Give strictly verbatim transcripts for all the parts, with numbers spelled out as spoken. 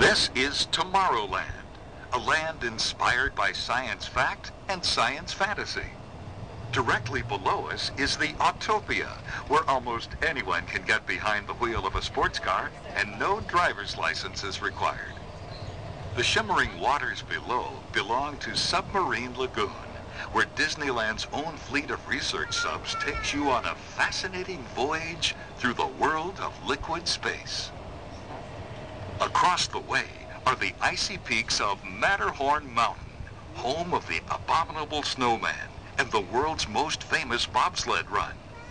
This is Tomorrowland, a land inspired by science fact and science fantasy. Directly below us is the Autopia, where almost anyone can get behind the wheel of a sports car and no driver's license is required. The shimmering waters below belong to Submarine Lagoon, where Disneyland's own fleet of research subs takes you on a fascinating voyage through the world of liquid space. Across the way are the icy peaks of Matterhorn Mountain, home of the Abominable Snowman and the world's most famous bobsled run.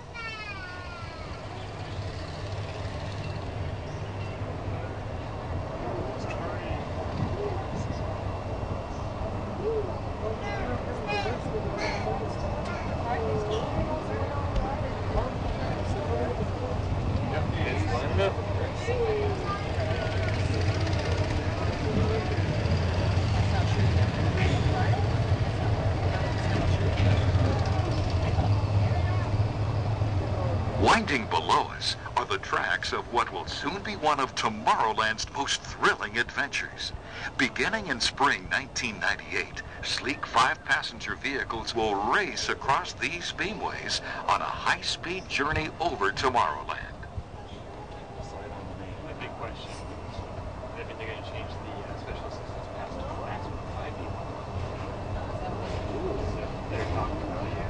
Winding below us are the tracks of what will soon be one of Tomorrowland's most thrilling adventures. Beginning in spring nineteen ninety-eight, sleek five-passenger vehicles will race across these beamways on a high-speed journey over Tomorrowland. The big question, I think they're going to change the uh, special assistance pass to the maximum five people. They're talking about it.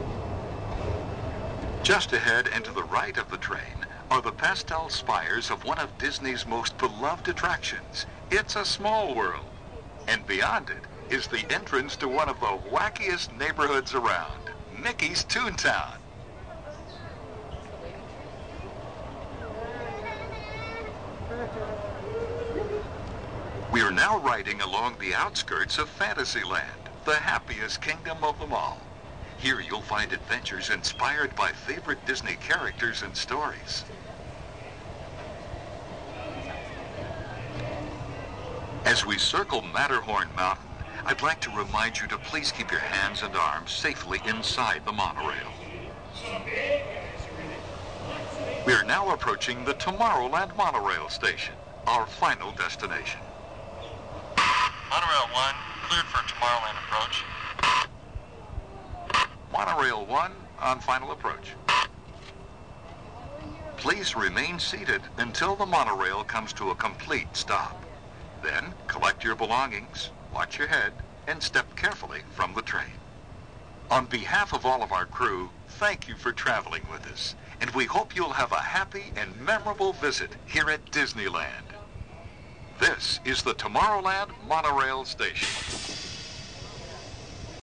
Just ahead and to the right of the train are the pastel spires of one of Disney's most beloved attractions, It's a Small World. And beyond it is the entrance to one of the wackiest neighborhoods around, Mickey's Toontown. We are now riding along the outskirts of Fantasyland, the happiest kingdom of them all. Here you'll find adventures inspired by favorite Disney characters and stories. As we circle Matterhorn Mountain, I'd like to remind you to please keep your hands and arms safely inside the monorail. We are now approaching the Tomorrowland monorail station, our final destination. Monorail one, cleared for Tomorrowland approach. Monorail one on final approach. Please remain seated until the monorail comes to a complete stop. Then collect your belongings, watch your head, and step carefully from the train. On behalf of all of our crew, thank you for traveling with us, and we hope you'll have a happy and memorable visit here at Disneyland. This is the Tomorrowland Monorail Station.